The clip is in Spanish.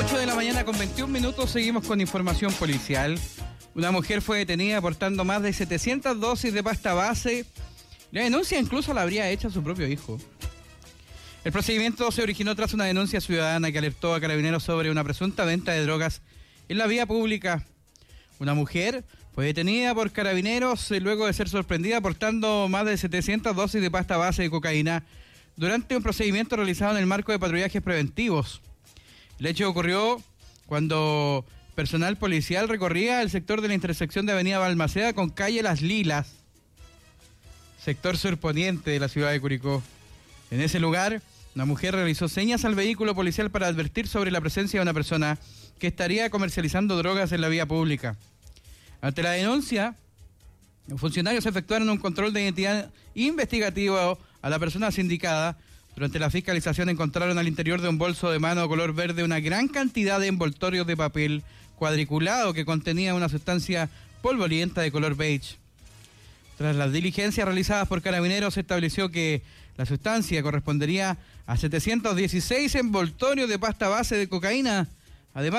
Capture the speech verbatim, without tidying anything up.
ocho de la mañana con veintiún minutos seguimos con información policial. Una mujer fue detenida portando más de setecientas dosis de pasta base. La denuncia incluso la habría hecho a su propio hijo. El procedimiento se originó tras una denuncia ciudadana que alertó a Carabineros sobre una presunta venta de drogas en la vía pública. Una mujer fue detenida por Carabineros luego de ser sorprendida portando más de setecientas dosis de pasta base de cocaína durante un procedimiento realizado en el marco de patrullajes preventivos. El hecho ocurrió cuando personal policial recorría el sector de la intersección de Avenida Balmaceda con calle Las Lilas, sector surponiente de la ciudad de Curicó. En ese lugar, una mujer realizó señas al vehículo policial para advertir sobre la presencia de una persona que estaría comercializando drogas en la vía pública. Ante la denuncia, los funcionarios efectuaron un control de identidad investigativo a la persona sindicada. Durante la fiscalización encontraron al interior de un bolso de mano color verde una gran cantidad de envoltorios de papel cuadriculado que contenía una sustancia polvorienta de color beige. Tras las diligencias realizadas por Carabineros, se estableció que la sustancia correspondería a setecientos dieciséis envoltorios de pasta base de cocaína, además